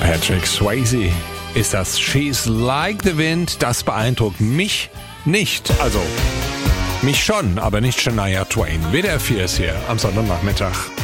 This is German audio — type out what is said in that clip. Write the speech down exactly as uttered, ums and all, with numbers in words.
Patrick Swayze ist das She's Like the Wind. Das beeindruckt mich nicht. Also, mich schon, aber nicht Shania Twain. W D R vier ist hier am Sonntagnachmittag.